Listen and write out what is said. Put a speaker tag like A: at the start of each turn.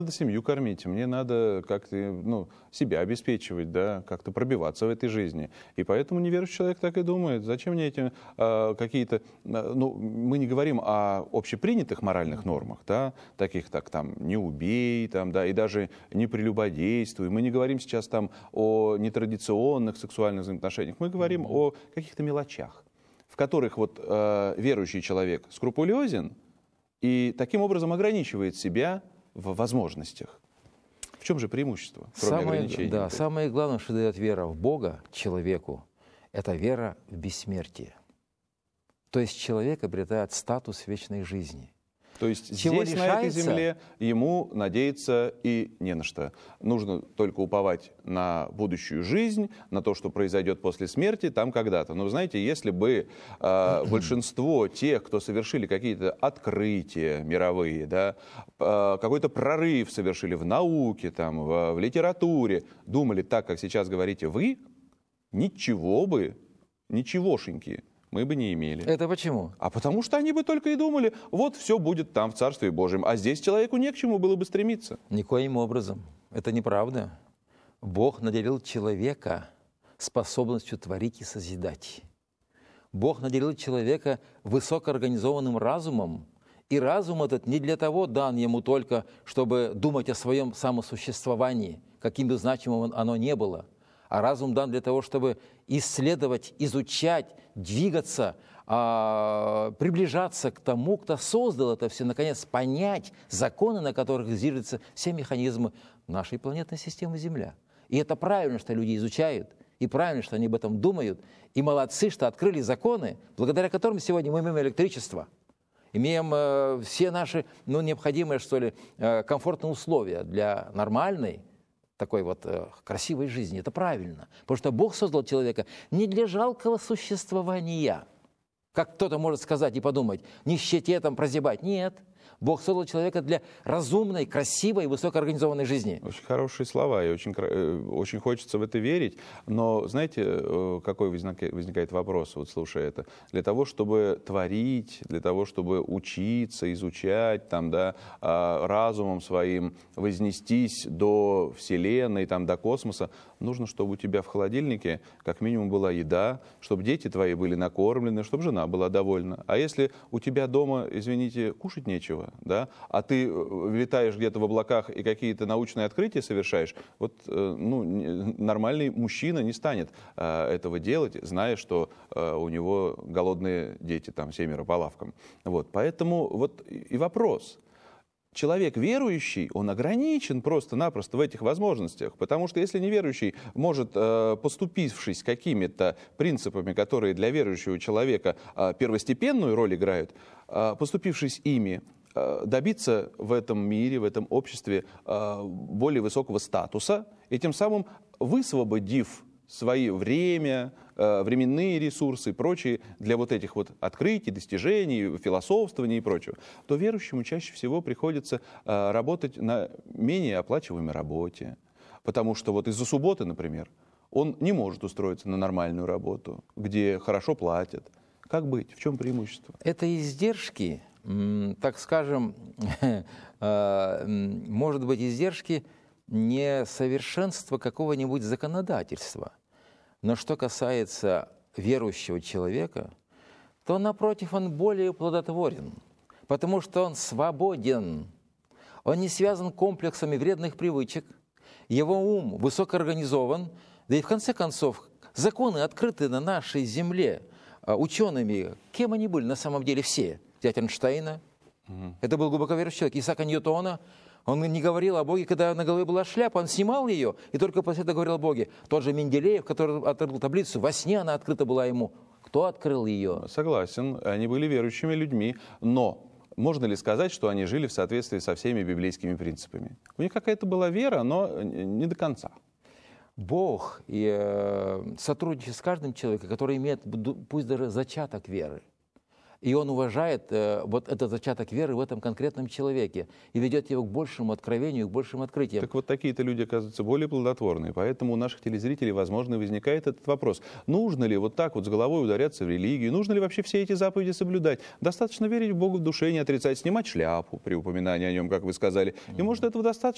A: надо семью кормить, мне надо как-то себя обеспечивать, да, как-то пробиваться в этой жизни. И поэтому неверующий человек так и думает, зачем мне эти какие-то... мы не говорим о общепринятых моральных нормах, да, таких как там «не убей», там, да, и даже «не прелюбодействуй». Мы не говорим сейчас там о нетрадиционных сексуальных взаимоотношениях, мы говорим о каких-то мелочах, в которых вот верующий человек скрупулезен и таким образом ограничивает себя в возможностях. В чем же преимущество, кроме ограничений?
B: Да, самое главное, что дает вера в Бога человеку, это вера в бессмертие. То есть человек обретает статус вечной жизни.
A: То есть здесь, на этой земле, ему надеяться и не на что. Нужно только уповать на будущую жизнь, на то, что произойдет после смерти, там когда-то. Но, знаете, если бы большинство тех, кто совершили какие-то открытия мировые, да, какой-то прорыв совершили в науке, там, в литературе, думали так, как сейчас говорите вы, ничегошеньки мы бы не имели.
B: Это почему?
A: А потому что они бы только и думали, вот все будет там в Царстве Божьем, а здесь человеку не к чему было бы стремиться.
B: Никоим образом. Это неправда. Бог наделил человека способностью творить и созидать. Бог наделил человека высокоорганизованным разумом, и разум этот не для того дан ему только, чтобы думать о своем самосуществовании, каким бы значимым оно ни было, а разум дан для того, чтобы исследовать, изучать, двигаться, приближаться к тому, кто создал это все, наконец, понять законы, на которых зиждятся все механизмы нашей планетной системы Земля. И это правильно, что люди изучают, и правильно, что они об этом думают, и молодцы, что открыли законы, благодаря которым сегодня мы имеем электричество, имеем все наши необходимые, что ли, комфортные условия для нормальной, такой вот красивой жизни. Это правильно. Потому что Бог создал человека не для жалкого существования, как кто-то может сказать и подумать, нищете там прозябать. Нет. Бог создал человека для разумной, красивой и высокоорганизованной жизни.
A: Очень хорошие слова, и очень хочется в это верить. Но знаете, какой возникает вопрос, вот слушая это? Для того, чтобы творить, для того, чтобы учиться, изучать, там, да, разумом своим вознестись до Вселенной, там, до космоса, нужно, чтобы у тебя в холодильнике как минимум была еда, чтобы дети твои были накормлены, чтобы жена была довольна. А если у тебя дома, извините, кушать нечего, да, а ты летаешь где-то в облаках и какие-то научные открытия совершаешь, вот нормальный мужчина не станет этого делать, зная, что у него голодные дети, там, 7 по лавкам. Вот, поэтому вот и вопрос. Человек верующий, он ограничен просто-напросто в этих возможностях, потому что если неверующий может, поступившись какими-то принципами, которые для верующего человека первостепенную роль играют, поступившись ими, добиться в этом мире, в этом обществе более высокого статуса и тем самым высвободив свое время, временные ресурсы и прочие для вот этих вот открытий, достижений, философствования и прочего, то верующему чаще всего приходится работать на менее оплачиваемой работе. Потому что вот из-за субботы, например, он не может устроиться на нормальную работу, где хорошо платят. Как быть? В чем преимущество?
B: Это издержки, так скажем, может быть, издержки несовершенства какого-нибудь законодательства. Но что касается верующего человека, то, напротив, он более плодотворен, потому что он свободен, он не связан комплексами вредных привычек, его ум высокоорганизован, да и в конце концов законы, открытые на нашей земле учеными, кем они были на самом деле все? Взять Эйнштейна, это был глубоко верующий человек, Исаака Ньютона. Он не говорил о Боге, когда на голове была шляпа, он снимал ее, и только после этого говорил о Боге. Тот же Менделеев, который открыл таблицу, во сне она открыта была ему. Кто открыл ее?
A: Согласен, они были верующими людьми, но можно ли сказать, что они жили в соответствии со всеми библейскими принципами? У них какая-то была вера, но не до конца.
B: Бог сотрудничает с каждым человеком, который имеет, пусть даже зачаток веры. И он уважает вот этот зачаток веры в этом конкретном человеке и ведет его к большему откровению, к большим открытиям.
A: Так вот, такие-то люди, оказываются, более плодотворные. Поэтому у наших телезрителей, возможно, возникает этот вопрос. Нужно ли вот так вот с головой ударяться в религию? Нужно ли вообще все эти заповеди соблюдать? Достаточно верить в Бога в душе, не отрицать, снимать шляпу при упоминании о нем, как вы сказали. И может этого достаточно?